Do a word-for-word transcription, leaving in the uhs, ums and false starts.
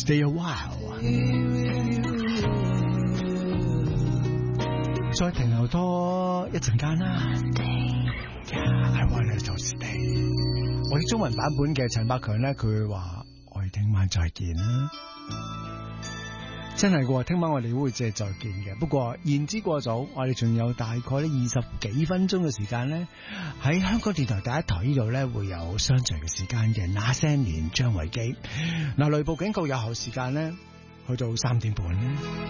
Stay a while， 再停留多一陣間啦。Yeah, I wanna to stay。我哋中文版本嘅陳百強咧，佢話我哋聽晚再見啦。真係嘅，聽晚我哋會即係再見嘅。不過言之過早，我哋仲有大概咧二十幾分鐘嘅時間咧，喺香港電台第一台呢度咧會有相聚嘅時間嘅。那些年張維基嗱，雷暴警告有效時間咧去到三點半。